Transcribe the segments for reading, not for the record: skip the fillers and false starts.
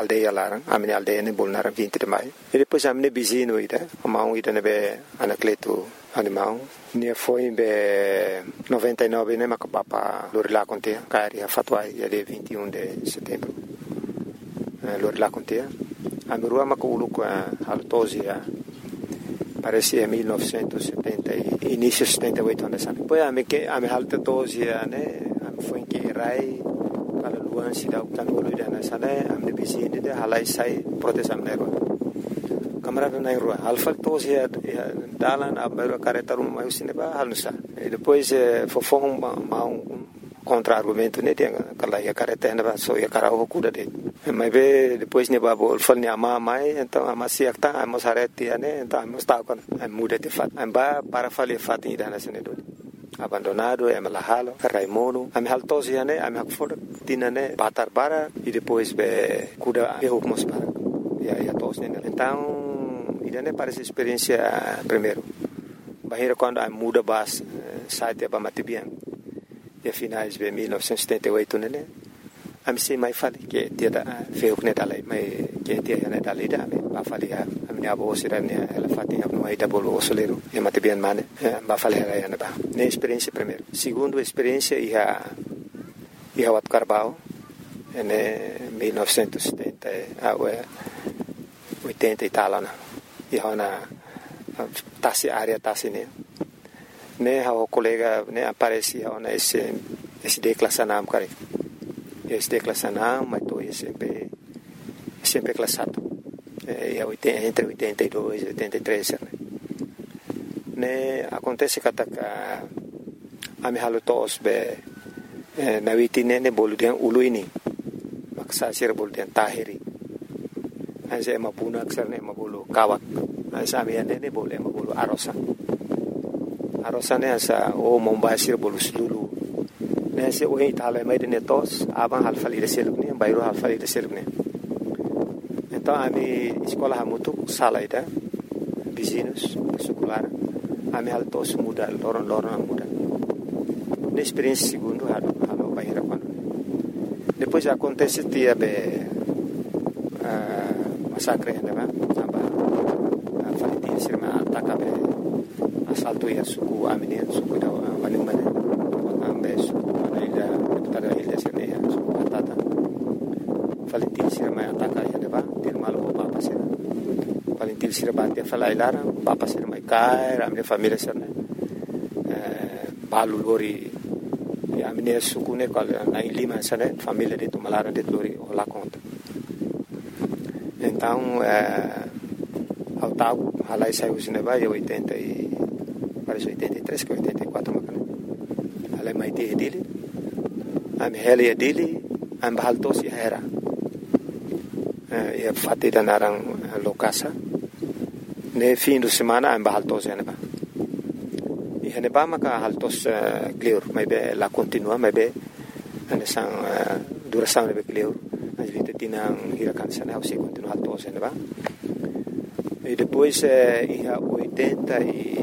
aldeia lá, a minha aldeia nem bolnaram 20 de maio. E depois a minha vizinho ida, a mão ida nebe Anacleto animal. Nia foi em 99 né, macapapa Lorila contea, cari a fatwa ele 21 de setembro. Lorila contea. A minha rua maculu com a Altosia parecia 1970 início 78 anos. Depois a minha alta tosia né, a minha foi em que rai para luan sida utan ulu dana sana a minha vizinha de halai sai proteção nero. Camarada na rua, alfa tosia dalan a minha careta rumah mais cinema halusa. Depois fofong mau contra-argumento né, tem aquela ia careta ainda só ia cara o cuda dele. Mas depois ne babo fal ne ama mai então ama siak ta ama sareti né, então ama está com muda de fato. Amba para falir fato ida na sene dole. Abandonado é malahalo, Raimundo, a minha altosia né, a minha fora tina né, batar para e depois cuda eu como para. E a tos né. Então ida né parece experiência primeiro. Bahira quando a muda bas site para matibian. E finais de 1978 né. A mim sei mais fale que dia da feu que dalai mai que dia né dalai da ba fale a minha avó será né ela fatinha no aí da bolo osoleiro e mate bem mane ba fale ela né ba né experiência primeiro segundo experiência ia wat Carbau né 1970 80 e tal né ia na tasi área tasi né o colega né aparecia na esse declaração cara este declaração mas tô sempre classado entre 82 e 83 né acontece que a me halutos na witine ne boludian uluini maksa sir boludian tahiri asa mabuna aksar ne mabulu kawak asa me ne boleh mabulu arosa ne asa o mombasir bolus dulu nesse o Itália mais de netos abang hal fali de selugni bairro hal fali de selugni então a minha escola muito sala ida vizinhos secular a minha hal tos muda loron muda na experiência segundo halo bairro quando depois acontece dia massacre né aba fali de sirma ataca assalto e suku a menina suku da mana ambeso tada ilha sirneia batata Valentin sirma ataka ya deba dir malo papa sir Valentin sirma dia fala ilara papa sirma kai ramne família sirne balu lori ya mine sukune kal na lima sane família de tumalara de lori ola conta então ao tal halai saiu cinema e 80 e parece 83 que 84 macana halai mai dele am heli dili am baltos ya era ya fatida narang lokasa ne fim de semana am baltos ya neba e neba maka haltos clear mai be la continua mai be ane sang duração be clear as vite tinang hirakan sana se continua haltos ya neba e depois ia 80 e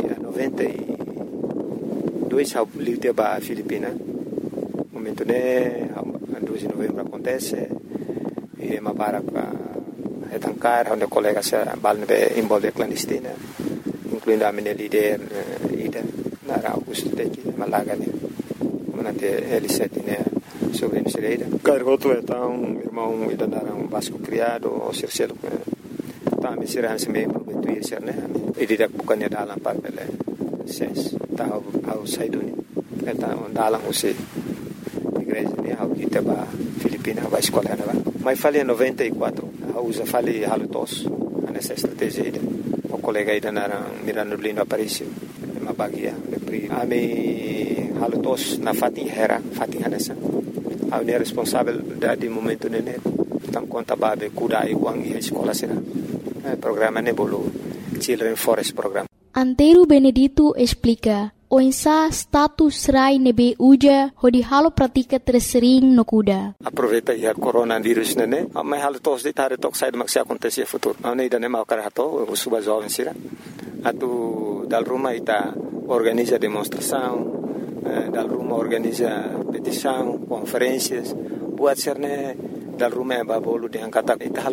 92 ao livre ba Filipina momento né 12 de novembro acontece e uma barca retancar onde colegas balne envolve clandestina incluindo a minha líder ida na Augusto Teki Malaga né manante L7 né sobre a Sereda garoto então irmão ida naram Vasco criado o Circelo tá me será se meio betuir ser né e didak bukannya dalam parpele ses tahu au saiduni então dalam usi igreja né ao que tava Filipina vai escola né mas falei 94 usa falei halutos nessa estratégia o colega ida na Miranda Lino Aparício uma bagia a me halutos na fatin hanessa a unir responsável de momento né tam conta babe kuda e uang e escola será programa ne bolo Children Forest Program. Antero Benedito explica o insa status rai nebe uja hodi halo pratika tersering no kuda. Aproveita ya coronavírus nene, mas halo tos de tare tok sai de maxi acontecer futuro. Não ida ne mau karato, o suba jovem sira. Atu dal Roma ita organiza demonstração, dal Roma organiza petição, conferências, buat serne dal Roma ba bolu de angkata ita